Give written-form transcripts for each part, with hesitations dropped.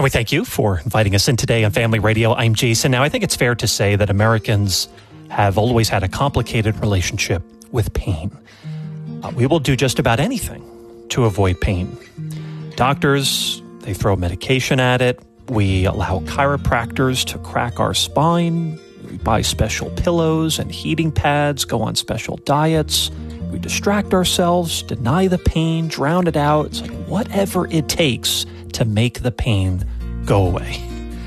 And we thank you for inviting us in today on Family Radio. I'm Jason. Now, I think it's fair to say that Americans have always had a complicated relationship with pain. We will do just about anything to avoid pain. Doctors, they throw medication at it. We allow chiropractors to crack our spine. We buy special pillows and heating pads, go on special diets. We distract ourselves, deny the pain, drown it out. It's like whatever it takes to make the pain go away.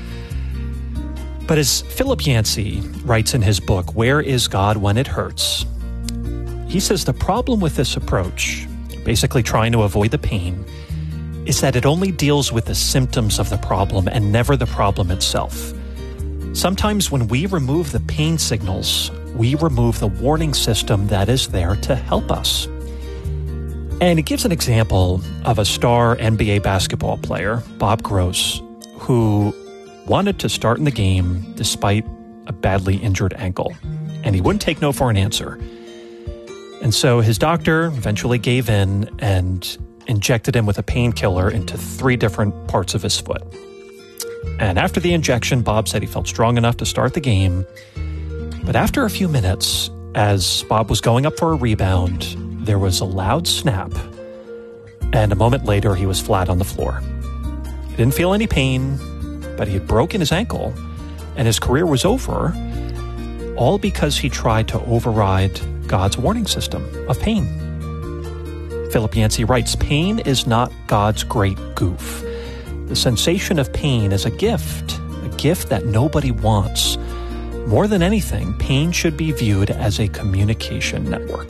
But as Philip Yancey writes in his book, Where is God When It Hurts? He says the problem with this approach, basically trying to avoid the pain, is that it only deals with the symptoms of the problem and never the problem itself. Sometimes when we remove the pain signals, we remove the warning system that is there to help us. And it gives an example of a star NBA basketball player, Bob Gross, who wanted to start in the game despite a badly injured ankle. And he wouldn't take no for an answer. And so his doctor eventually gave in and injected him with a painkiller into 3 different parts of his foot. And after the injection, Bob said he felt strong enough to start the game. But after a few minutes, as Bob was going up for a rebound, there was a loud snap, and a moment later, he was flat on the floor. He didn't feel any pain, but he had broken his ankle, and his career was over, all because he tried to override God's warning system of pain. Philip Yancey writes, pain is not God's great goof. The sensation of pain is a gift that nobody wants. More than anything, pain should be viewed as a communication network.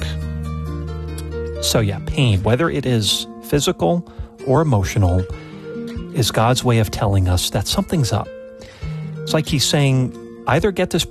So yeah, pain, whether it is physical or emotional, is God's way of telling us that something's up. It's like he's saying, either get this